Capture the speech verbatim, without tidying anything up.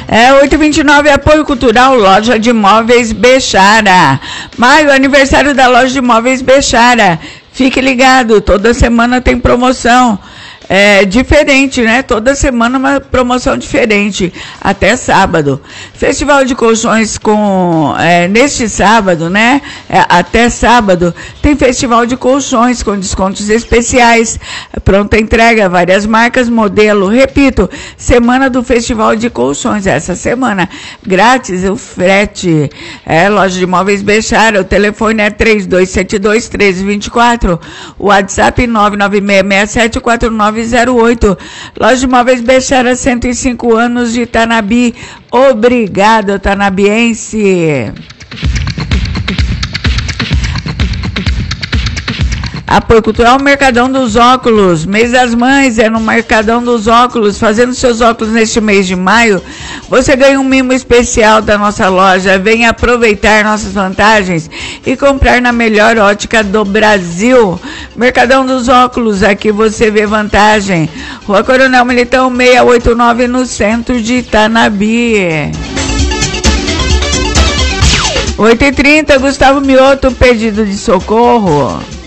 É, oito e vinte e nove, apoio cultural, loja de móveis Bechara. Maio, aniversário da loja de móveis Bechara. Fique ligado, toda semana tem promoção. É diferente, né? Toda semana uma promoção diferente, até sábado. Festival de colchões com, é, neste sábado, né? É, até sábado, tem festival de colchões com descontos especiais, pronta entrega, várias marcas, modelo. Repito, semana do festival de colchões, essa semana, grátis o frete. É, loja de móveis Bechara, o telefone é três dois sete dois, um três dois quatro, o WhatsApp nove nove seis seis sete quatro nove zero oito. Loja de móveis Bechara, cento e cinco anos de Tanabi. Obrigado, tanabiense. Apoio cultural, Mercadão dos Óculos. Mês das Mães é no Mercadão dos Óculos. Fazendo seus óculos neste mês de maio, você ganha um mimo especial da nossa loja. Venha aproveitar nossas vantagens e comprar na melhor ótica do Brasil. Mercadão dos Óculos, aqui você vê vantagem. Rua Coronel Militão seiscentos e oitenta e nove, no centro de Itanabi. oito e trinta, Gustavo Mioto, pedido de socorro.